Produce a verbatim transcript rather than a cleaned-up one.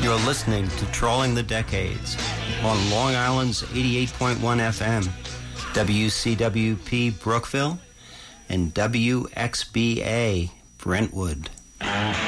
You're listening to Trawling the Decades on Long Island's eighty-eight point one F M, W C W P Brookville, and W X B A Brentwood.